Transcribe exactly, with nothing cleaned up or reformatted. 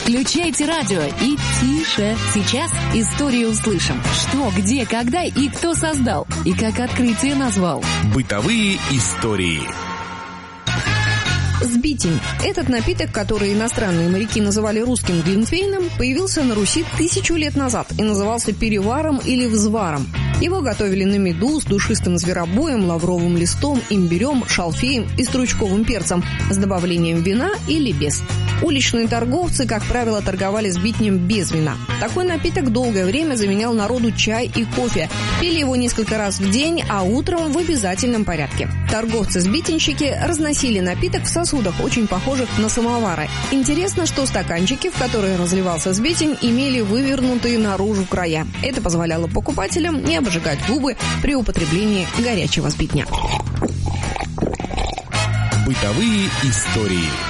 Включайте радио и тише. Сейчас историю услышим. Что, где, когда и кто создал. И как открытие назвал. Бытовые истории. Сбитень. Этот напиток, который иностранные моряки называли русским глинтвейном, появился на Руси тысячу лет назад и назывался переваром или взваром. Его готовили на меду с душистым зверобоем, лавровым листом, имбирем, шалфеем и стручковым перцем с добавлением вина или без. Уличные торговцы, как правило, торговали сбитнем без вина. Такой напиток долгое время заменял народу чай и кофе. Пили его несколько раз в день, а утром в обязательном порядке. Торговцы-сбитенщики разносили напиток в сосудах, очень похожих на самовары. Интересно, что стаканчики, в которые разливался сбитень, имели вывернутые наружу края. Это позволяло покупателям не обжигать губы при употреблении горячего сбитня. Бытовые истории.